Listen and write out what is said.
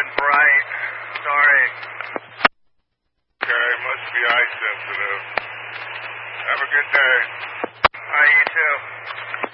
bright. Sorry. Okay, must be eye sensitive. Have a good day. You too.